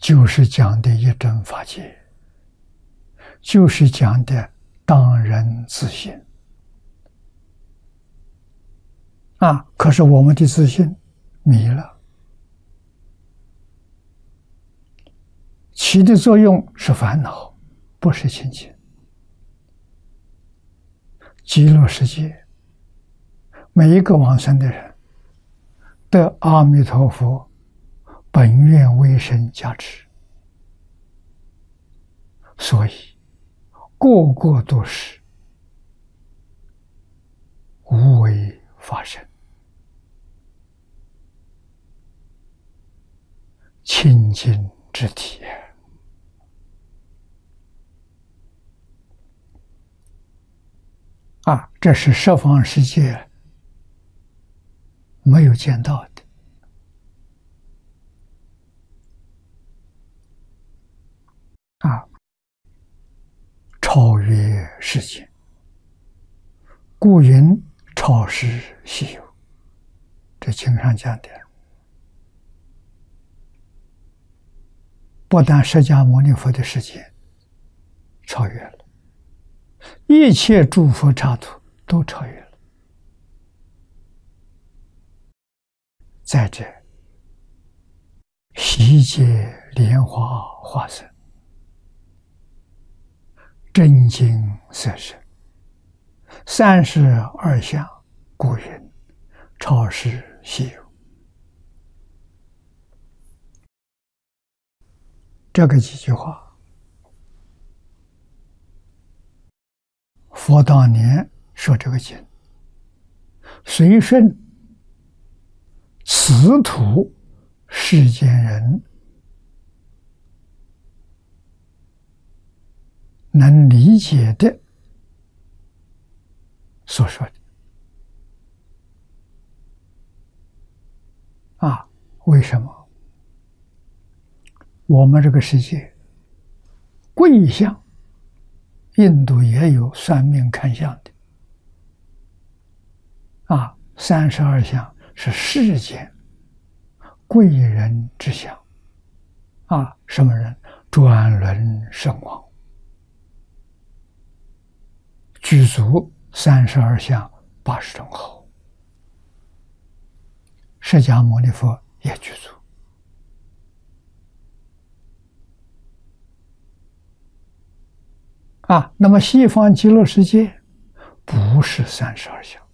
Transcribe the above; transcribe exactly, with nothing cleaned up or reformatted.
就是讲的一真法界，就是讲的当人自信啊。可是我们的自信迷了，起的作用是烦恼，不是清净。极乐世界，每一个往生的人得阿弥陀佛本愿威神加持，所以个个都是无为法身，清净之体啊！这是十方世界没有见到的啊！超越世界，故云超世稀有。这经上讲的，不但释迦牟尼佛的世界超越了，一切诸佛刹土都超越了。在这悉界莲花化身，真经色身，三十二相，故云超世稀有。这个几句话，佛当年说这个经，随顺此土世间人能理解的所说的啊。为什么？我们这个世界贵相，印度也有算命看相的啊。三十二相是世间贵人之相啊。什么人？转轮圣王，具足三十二相八十种好。释迦牟尼佛也具足啊。那么西方极乐世界不是三十二相，